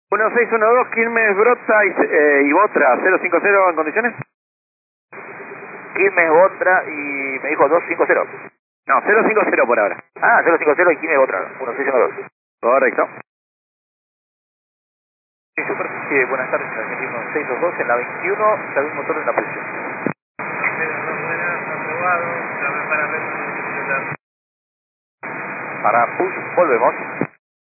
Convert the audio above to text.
1612, Quilmes, Brota y Botra, 050 en condiciones. Quilmes, Botra y me dijo 250. No, 050 por ahora. Ah, 050 y Quilmes, Botra, 1612. Correcto. Sí, superficie, buenas tardes, Argentina 622 en la 21, salud motor en la posición. Aprobado, Para push, volvemos.